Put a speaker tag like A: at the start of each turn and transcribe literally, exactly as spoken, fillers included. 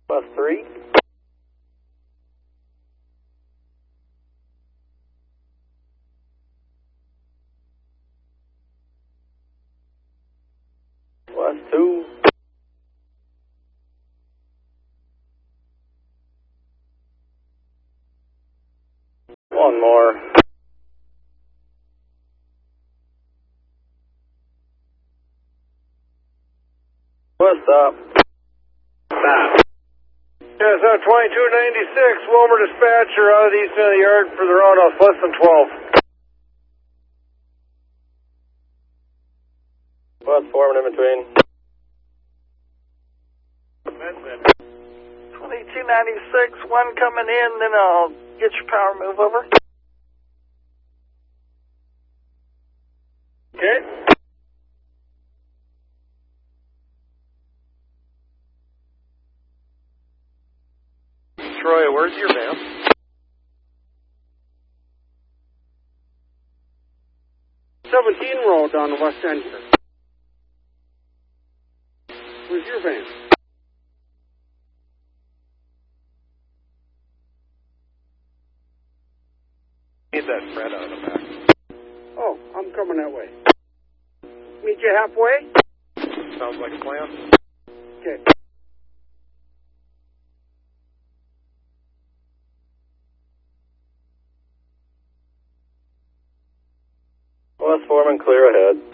A: Bus three. Bus two. One more. What's up? Stop.
B: Yes, uh, twenty-two ninety-six, Wilmer dispatcher out of the east end of the yard for the roundhouse, less than twelve.
A: What's forming in between?
C: twenty-two ninety-six, one coming in, then I'll get your power move over.
B: Okay.
A: Troy, where's your vamp?
D: seventeen road on the west end here. Where's your van?
A: Need that Fred out of the back.
D: Oh, I'm coming that way. Meet you halfway?
A: Sounds like a plan.
D: Okay.
A: What's forming clear ahead?